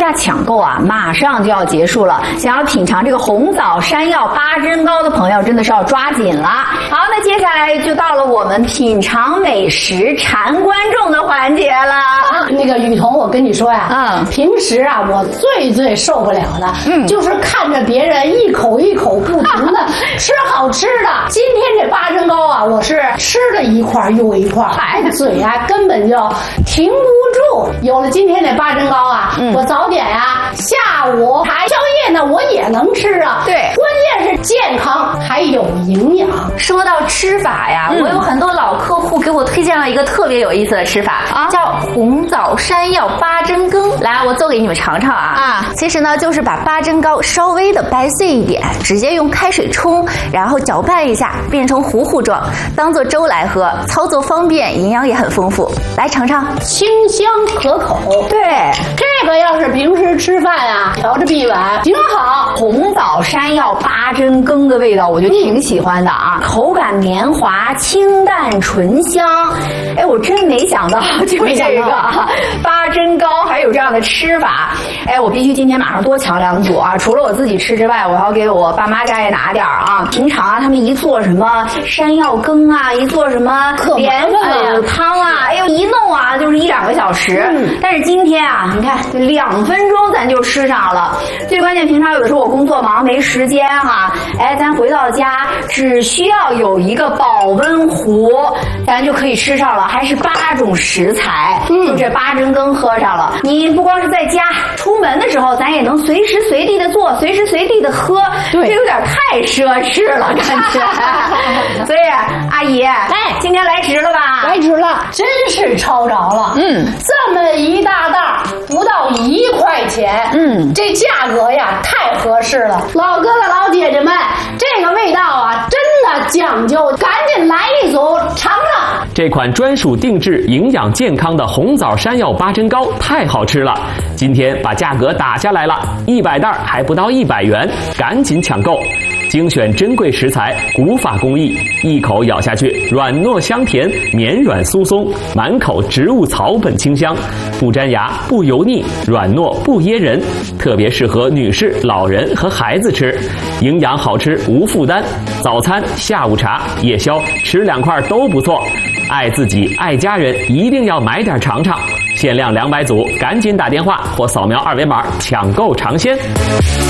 价抢购啊，马上就要结束了。想要品尝这个红枣山药八珍糕的朋友，真的是要抓紧了。好，那接下来就到了我们品尝美食、馋观众的环节了。 那个雨桐，我跟你说呀，平时啊，我最受不了的，就是看着别人一口一口不停的吃好吃的。今天这八珍糕啊，我是吃了一块又一块，嘴啊根本就停不住。有了今天这八珍糕啊，我早点啊，下午还宵夜呢，我也能吃啊。 对， 关键是健康还有营养。 说到吃法呀，我有很多老客户给我推荐了一个特别有意思的吃法啊，叫红枣山药八珍羹。来，我做给你们尝尝啊。其实呢，就是把八珍糕稍微的掰碎一点，直接用开水冲，然后搅拌一下，变成糊糊状，当做粥来喝，操作方便，营养也很丰富。来尝尝， 清香可口。 对， 这个要是平时吃饭啊，调着一碗挺好。 红枣山药八珍羹的味道，我就挺喜欢的啊，口感绵滑、清淡醇香。哎，我真没想到，就这个八珍糕还有这样的吃法。哎，我必须今天马上多抢2组啊！除了我自己吃之外，我要给我爸妈家也拿点啊。平常啊，他们一做什么山药羹啊，一做什么莲藕汤啊，哎呦，一弄啊就是1、2个小时。但是今天啊，你看2分钟咱就吃上了。最关键，平常有的时候我工作忙没时间哈，哎，咱回到家只需要有一个保温壶，咱就可以吃上了，还是8种食材，就这八珍羹喝上了。你不光是在家，出门的时候咱也能随时随地的做，随时随地的喝，这有点太奢侈了，感觉。所以阿姨，哎，今天来值了吧？ 来值了，真是超着了。这么一大袋不到1块钱，这价格呀太合适了。老哥哥老姐姐们，这个味道啊真的讲究，赶紧来一组尝尝。 这款专属定制、营养健康的红枣山药八珍糕太好吃了，今天把价格打下来了，100袋还不到100元，赶紧抢购。精选珍贵食材，古法工艺，一口咬下去，软糯香甜，绵软酥松，满口植物草本清香，不粘牙，不油腻，软糯不噎人，特别适合女士、老人和孩子吃，营养好吃无负担，早餐、下午茶、夜宵吃2块都不错。爱自己爱家人，一定要买点尝尝。限量200组，赶紧打电话或扫描2维码抢购尝鲜。